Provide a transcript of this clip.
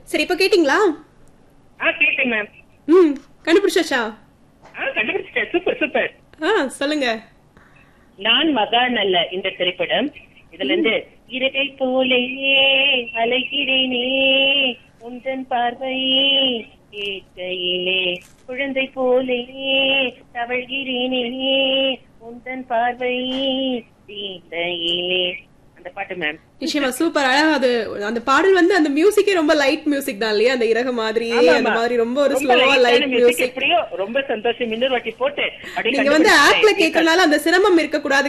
சரி இப்ப கேட்டீங்களா? கேட்டேன் மேம். கண்டுபிடிச்சாச்சா? கண்டுபிடிச்சிட்டேன். Super super. சொல்லுங்க. நான் மகான் அல்ல இந்த திரைப்படம். இதுல இருந்து இறகை போலே அலைகிறேனே உந்தன் பார்வை கேட்கையிலே குழந்தை போலே தவழ்கிறேனே உந்தன் பார்வை தீண்டையிலே. அந்த பாட்டு மேம். நிச்சயமா சூப்பர். அழகா அது அந்த பாடல் வந்து அந்த மியூசிக்கே ரொம்ப லைட் மியூசிக் தான் இல்லையா? அந்த இறக மாதிரியே அந்த மாதிரி ரொம்ப ஒரு ஸ்லோவா லைட் மியூசிக். ரொம்ப சந்தோஷம். இன்னொரு வாட்டி போட்டு நீங்க வந்து ஆப்ல கேட்கறதுனால அந்த சிரமம் இருக்க கூடாது